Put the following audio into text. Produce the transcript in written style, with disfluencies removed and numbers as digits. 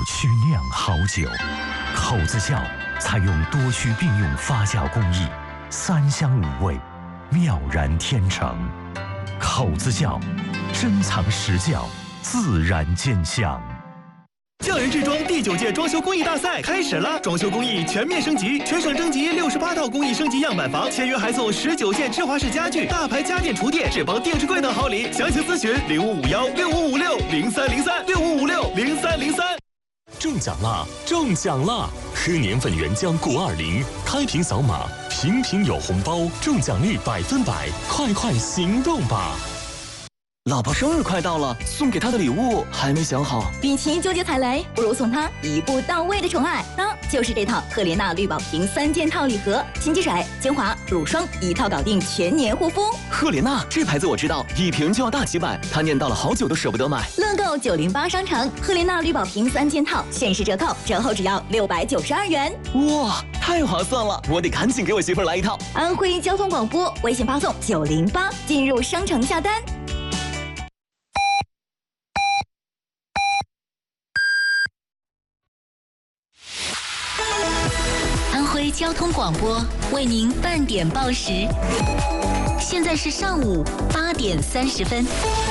区酿好酒。口子窖采用多须并用发酵工艺，3香5味，妙然天成。口子窖，珍藏实窖，自然见香。 匠人制装第9届装修工艺大赛开始了，装修工艺全面升级，全省征集68套工艺升级样板房，签约还送19件芝华士家具、大牌家电厨电、智邦定制柜等好礼。详情咨询05516556030365560303。 中奖啦！中奖啦！喝年份原浆920，开瓶扫码，瓶瓶有红包，中奖率100%，快行动吧！ 老婆生日快到了，送给她的礼物还没想好。 与其纠结踩雷，不如送她一步到位的宠爱。那就是这套赫莲娜绿宝瓶3件套礼盒，新机水、精华、乳霜一套搞定全年护肤。 赫莲娜这牌子我知道，一瓶就要大几百，她念叨了好久都舍不得买。 乐购908商城赫莲娜绿宝瓶3件套限时折扣，折后只要692元。 哇，太划算了！我得赶紧给我媳妇儿来一套。 安徽交通广播微信发送908进入商城下单。 安徽交通广播为您半点报时，现在是上午8点30分。